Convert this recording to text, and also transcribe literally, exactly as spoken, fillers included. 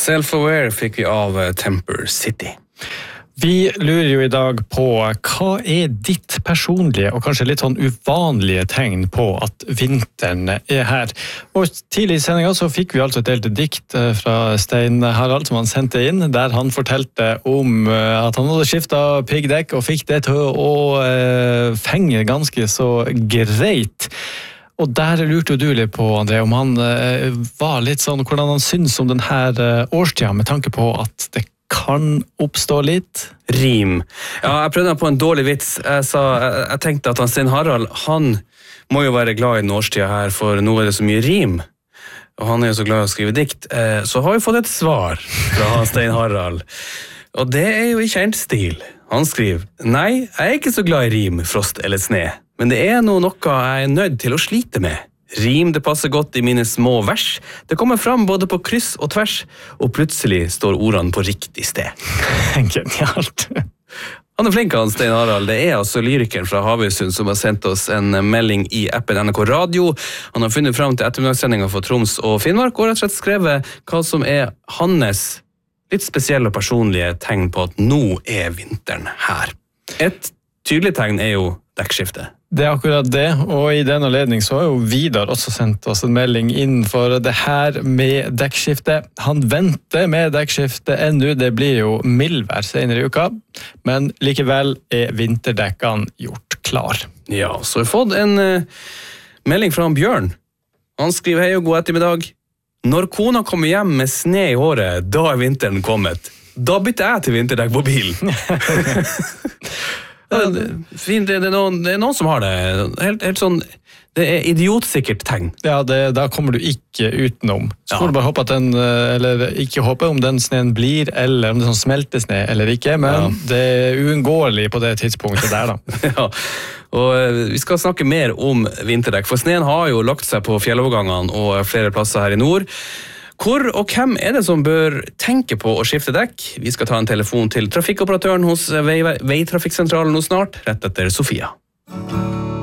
Self-Aware fikk vi av Temper City. Vi lurer jo i dag på hva er ditt personlige og kanskje litt sånn uvanlige tegn på at vinteren er her. Og tidlig i sendingen så fikk vi altså et delt dikt fra Stein Harald som han sendte inn, der han fortalte om at han hadde skiftet piggdekk og fikk det til å fenge ganske så greit. Og der lurte du litt på, André, om han var litt sånn, hvordan han synes om denne årstiden med tanke på at det kan oppstå litt. Rim. Ja, jeg prøvde på en dårlig vits. Jeg, sa, jeg, jeg tenkte at han Stein Harald, han må jo være glad i den årstiden her, for nå er det så mye rim. Og han er jo så glad i å skrive dikt. Så har vi fått et svar fra han Stein Harald. Og det er jo ikke en stil. Han skriver, nei, jeg er ikke så glad i rim, frost eller sne. Men det er noe, noe jeg er nødt til å slite med. Rim, det passer godt i mine små vers. Det kommer fram både på kryss og tvers, og plutselig står ordene på riktig sted. Genialt. Han er flink, han Stein Harald. Det er altså lyrikeren fra Havøysund som har sendt oss en melding i appen N R K Radio. Han har funnet fram til ettermiddagssendingen for Troms og Finnmark, og rett og slett skrevet hva som er hans litt spesielle og personlige tegn på at nå er vinteren her. Et tydelig tegn er jo dekkskiftet. Det er akkurat det, og i den anledning så har jo Vidar også sendt oss en melding innenfor det her med dekkskifte. Han venter med dekkskifte ennå, det blir jo mildvær senere i uka, men likevel er vinterdekkene gjort klar. Ja, så har vi fått en uh, melding fra Bjørn. Han skriver, hei og god ettermiddag. Når kona kommer hjem med sne i håret, da er vinteren kommet. Da bytter jeg til vinterdekk på bilen. Ja, det, fint, det, det, er noen, det er noen som har det helt, helt sånn, det er idiotsikkert tegn. Ja, det, da kommer du ikke utenom. Så ja. får du bare håpe at den, eller ikke håpe om den sneen blir, eller om det er sånn smeltesne eller ikke, men ja. Det er uunngåelig på det tidspunktet der da. Ja, og vi skal snakke mer om vinterdekk, for sneen har jo lagt seg på fjellovergangene og flere plasser her i nord. Hvor og hvem er det som bør tenke på å skifte dekk? Vi skal ta en telefon til trafikkoperatøren hos Vei- Veitrafikksentralen nå snart, rett etter Sofia.